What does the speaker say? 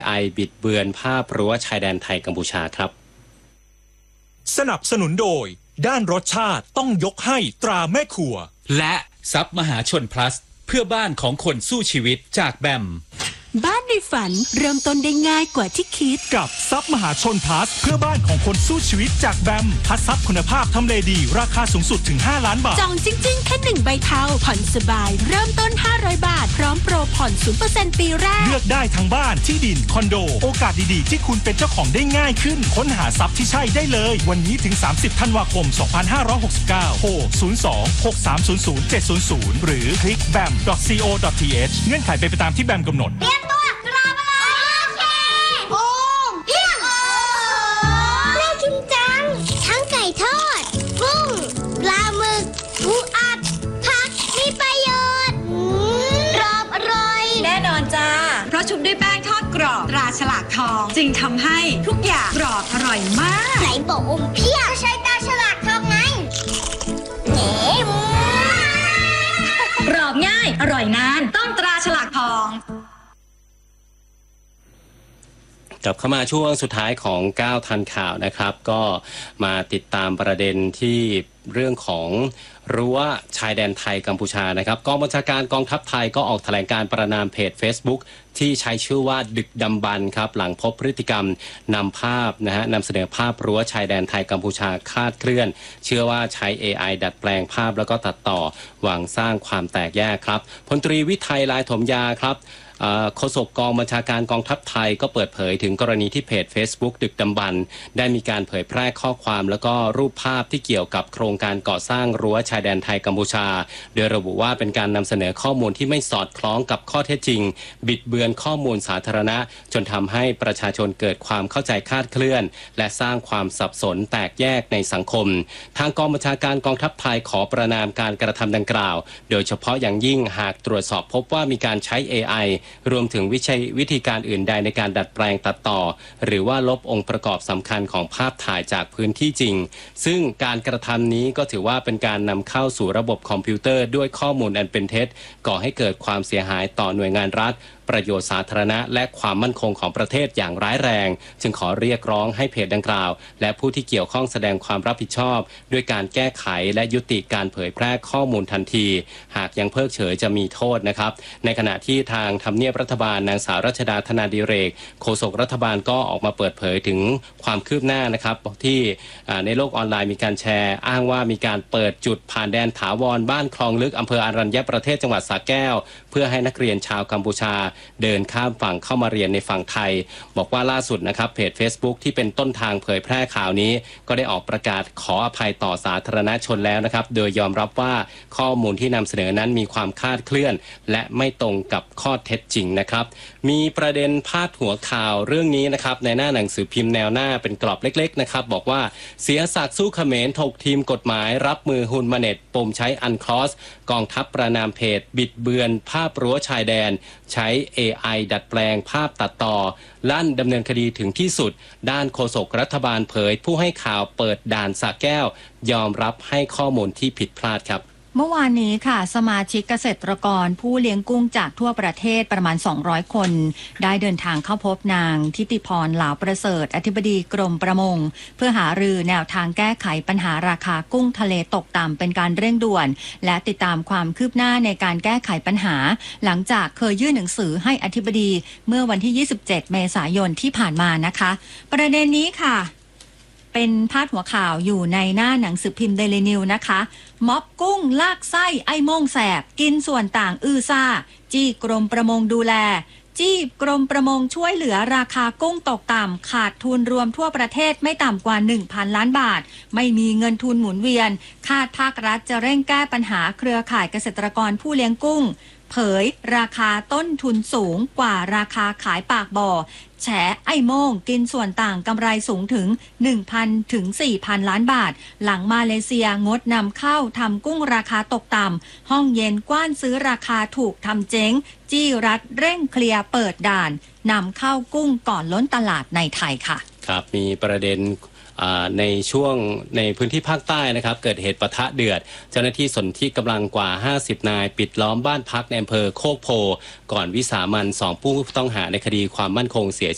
บิดเบือนภาพรั้วชายแดนไทยกัมพูชาครับสนับสนุนโดยด้านรสชาติต้องยกให้ตราแม่ครัวและซับมหาชน plus เพื่อบ้านของคนสู้ชีวิตจากแบมบ้านในฝันเริ่มต้นได้ง่ายกว่าที่คิดกับซับมหาชนพลัสเพื่อบ้านของคนสู้ชีวิตจากแบมพัดซับคุณภาพทำเลดีราคาสูงสุดถึง5 ล้านบาทจองจริงๆแค่1ใบเทาผ่อนสบายเริ่มต้น500 บาทพร้อมโปรผ่อน 0% ปีแรกเลือกได้ทั้งบ้านที่ดินคอนโดโอกาสดีๆที่คุณเป็นเจ้าของได้ง่ายขึ้นค้นหาซับที่ใช่ได้เลยวันนี้ถึง30ธันวาคม2569โทร02-6300-700หรือคลิก bam.co.th เงื่อนไขเป็นไปตามที่แบมกำหนดทอดกุ้งปลาหมึกปูอัดผักมีประโยชน์กรอบอร่อยแน่นอนจ้าเพราะชุบด้วยแป้งทอดกรอบตราฉลากทองจึงทำให้ทุกอย่างกรอบอร่อยมากไหนบอกอมเพียใช้ตราฉลากทองไงกรอบง่ายอร่อยนานต้องตราฉลากทองกลับเข้ามาช่วงสุดท้ายของ9ทันข่าวนะครับก็มาติดตามประเด็นที่เรื่องของรั้วชายแดนไทยกัมพูชานะครับกองบัญชาการกองทัพไทยก็ออกแถลงการประณามเพจ Facebook ที่ใช้ชื่อว่าดึกดำบรรพ์ครับหลังพบพฤติกรรมนำภาพนำเสนอภาพรั้วชายแดนไทยกัมพูชาคลาดเคลื่อนเชื่อว่าใช้ AI ดัดแปลงภาพแล้วก็ตัดต่อหวังสร้างความแตกแยกครับพลตรีวิทัยลายถมยาครับโฆษกกองบัญชาการกองทัพไทยก็เปิดเผยถึงกรณีที่เพจ Facebook ดึกดำบรรพ์ได้มีการเผยแพร่ข้อความแล้วก็รูปภาพที่เกี่ยวกับโครงการก่อสร้างรั้วชายแดนไทยกัมพูชาโดยระบุว่าเป็นการนำเสนอข้อมูลที่ไม่สอดคล้องกับข้อเท็จจริงบิดเบือนข้อมูลสาธารณะจนทำให้ประชาชนเกิดความเข้าใจคลาดเคลื่อนและสร้างความสับสนแตกแยกในสังคมทางกองบัญชาการกองทัพไทยขอประณามการกระทำดังกล่าวโดยเฉพาะอย่างยิ่งหากตรวจสอบพบว่ามีการใช้ AI รวมถึงวิธีการอื่นใดในการดัดแปลงตัดต่อหรือว่าลบองค์ประกอบสำคัญของภาพถ่ายจากพื้นที่จริงซึ่งการกระทำนี้ก็ถือว่าเป็นการนำเข้าสู่ระบบคอมพิวเตอร์ด้วยข้อมูลอันเป็นเท็จก่อให้เกิดความเสียหายต่อหน่วยงานรัฐประโยชน์สาธารณะและความมั่นคงของประเทศอย่างร้ายแรงจึงขอเรียกร้องให้เพจดังกล่าวและผู้ที่เกี่ยวข้องแสดงความรับผิดชอบด้วยการแก้ไขและยุติการเผยแพร่ข้อมูลทันทีหากยังเพิกเฉยจะมีโทษนะครับในขณะที่ทางทำเนียบรัฐบาลนางสาวรัชดาธนาดิเรกโฆษกรัฐบาลก็ออกมาเปิดเผยถึงความคืบหน้านะครับที่ในโลกออนไลน์มีการแชร์อ้างว่ามีการเปิดจุดผ่านแดนถาวรบ้านคลองลึกอำเภออรัญญประเทศจังหวัดสระแก้วเพื่อให้นักเรียนชาวกัมพูชาเดินข้ามฝั่งเข้ามาเรียนในฝั่งไทยบอกว่าล่าสุดนะครับเพจ Facebook ที่เป็นต้นทางเผยแพร่ข่าวนี้ก็ได้ออกประกาศขออภัยต่อสาธารณชนแล้วนะครับโดยยอมรับว่าข้อมูลที่นำเสนอนั้นมีความคลาดเคลื่อนและไม่ตรงกับข้อเท็จจริงนะครับมีประเด็นพาดหัวข่าวเรื่องนี้นะครับในหน้าหนังสือพิมพ์แนวหน้าเป็นกรอบเล็กๆนะครับบอกว่าเสียศักดิ์สู้เขมรถกทีมกฎหมายรับมือฮุนมาเน็ตปมใช้อันคลอสกองทัพประณามเพจบิดเบือนภาพรั้วชายแดนใช้ AI ดัดแปลงภาพตัดต่อลั่นดำเนินคดีถึงที่สุดด้านโฆษกรัฐบาลเผยผู้ให้ข่าวเปิดด่านสระแก้วยอมรับให้ข้อมูลที่ผิดพลาดครับเมื่อวานนี้ค่ะสมาชิกเกษตรกรผู้เลี้ยงกุ้งจากทั่วประเทศประมาณ200คนได้เดินทางเข้าพบนางทิติพรเหลาประเสริฐอธิบดีกรมประมงเพื่อหารือแนวทางแก้ไขปัญหาราคากุ้งทะเลตกต่ำเป็นการเร่งด่วนและติดตามความคืบหน้าในการแก้ไขปัญหาหลังจากเคยยื่นหนังสือให้อธิบดีเมื่อวันที่27เมษายนที่ผ่านมานะคะประเด็นนี้ค่ะเป็นพาดหัวข่าวอยู่ในหน้าหนังสือพิมพ์เดลินิวนะคะม็อบกุ้งลากไส้ไอ้โม่งแสบกินส่วนต่างอื้อซ่าจี้กรมประมงดูแลจี้กรมประมงช่วยเหลือราคากุ้งตกต่ำขาดทุนรวมทั่วประเทศไม่ต่ำกว่า 1,000 ล้านบาทไม่มีเงินทุนหมุนเวียนคาดภาครัฐจะเร่งแก้ปัญหาเครือข่ายเกษตรกรผู้เลี้ยงกุ้งเผยราคาต้นทุนสูงกว่าราคาขายปากบ่อแฉไอ้โม่งกินส่วนต่างกำไรสูงถึง 1,000 ถึง 4,000 ล้านบาทหลังมาเลเซียงดนำเข้าทำกุ้งราคาตกต่ำห้องเย็นกว้านซื้อราคาถูกทำเจ๊งจี้รัฐเร่งเคลียร์เปิดด่านนำเข้ากุ้งก่อนล้นตลาดในไทยค่ะครับมีประเด็นในช่วงในพื้นที่ภาคใต้นะครับเกิดเหตุปะทะเดือดเจ้าหน้าที่สนที่กำลังกว่า50นายปิดล้อมบ้านพักในอำเภอโคกโพก่อนวิสามัญ2ผู้ต้องหาในคดีความมั่นคงเสีย